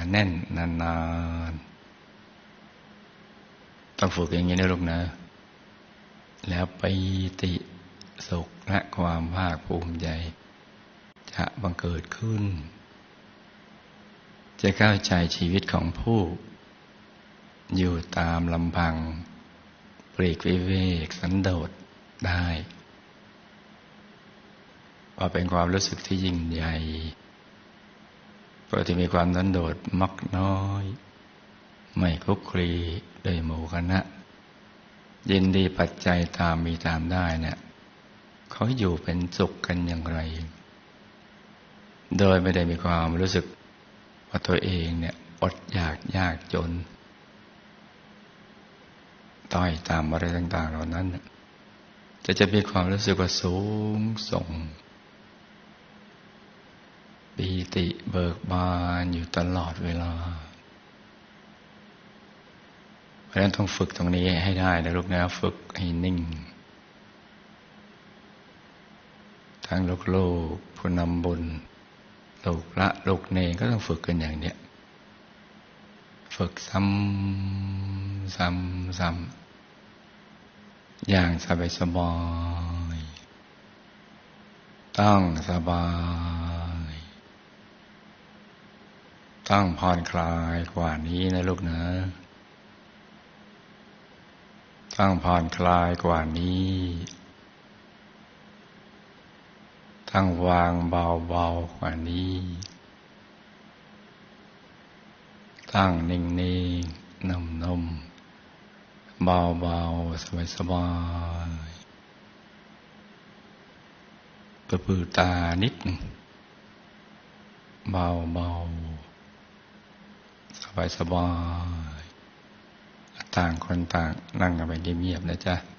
แน่นนานๆต้องฝึกอย่างนี้นะลูกนะแล้วปีติสุขและความภาคภูมิใจจะบังเกิดขึ้นจะเข้าใจชีวิตของผู้อยู่ตามลำพังปลีกวิเวกสันโดษได้ว่าเป็นความรู้สึกที่ยิ่งใหญ่เพราะที่มีความสันโดษมักน้อยไม่คลุกคลีโดยหมู่คณะยินดีปัจจัยตามมีตามได้เนี่ยเขาอยู่เป็นสุขกันอย่างไรโดยไม่ได้มีความรู้สึกว่าตัวเองเนี่ยอดอยากยากจนต้อยต่ำอะไรต่างๆเหล่านั้นจะมีความรู้สึกว่าสูงส่งปีติเบิกบานอยู่ตลอดเวลาเพราะฉะนั้นต้องฝึกตรงนี้ให้ได้นะลูกนะฝึกให้นิ่งทั้งลูกผู้นำบุญลูกพระลูกเนรก็ต้องฝึกกันอย่างเนี้ยฝึกซ้ำอย่างสบายต้องสบายต้องผ่อนคลายกว่านี้นะลูกนะต้องผ่อนคลายกว่านี้ต้องวางเบาๆกว่านี้ตั้งนิ่งๆนุ่มๆเบาๆสบายๆปื้อตานิดเบาๆสบายๆต่างคนต่างนั่งกันไปเงียบๆนะจ๊ะ